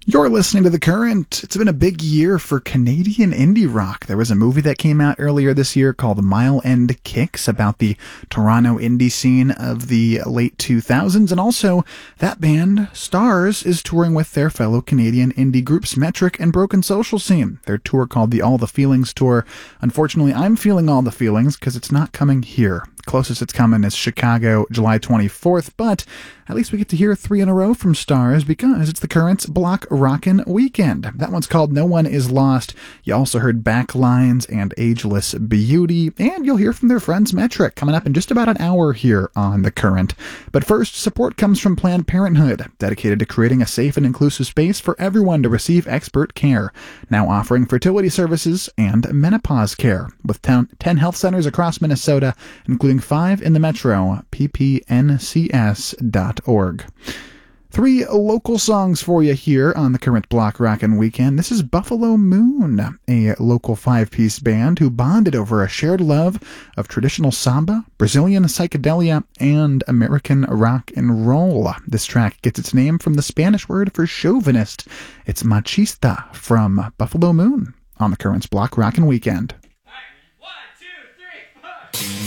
You're listening to The Current. It's been a big year for Canadian indie rock. There was a movie that came out earlier this year called Mile End Kicks about the Toronto indie scene of the late 2000s. And also, that band, Stars, is touring with their fellow Canadian indie groups Metric and Broken Social Scene. Their tour called the All the Feelings Tour. Unfortunately, I'm feeling all the feelings because it's not coming here. Closest it's coming is Chicago, July 24th, but at least we get to hear 3 in a row from Stars because it's The Current's Block Rockin' Weekend. That one's called No One Is Lost. You also heard Backlines and Ageless Beauty, and you'll hear from their friends Metric coming up in just about an hour here on The Current. But first, support comes from Planned Parenthood, dedicated to creating a safe and inclusive space for everyone to receive expert care. Now offering fertility services and menopause care, with 10 health centers across Minnesota, including 5 in the metro, ppncs.org. 3 local songs for you here on The Current Block Rockin' Weekend. This is Buffalo Moon, a local 5-piece band who bonded over a shared love of traditional samba, Brazilian psychedelia, and American rock and roll. This track gets its name from the Spanish word for chauvinist. It's machista from Buffalo Moon on The Current's Block Rockin' Weekend.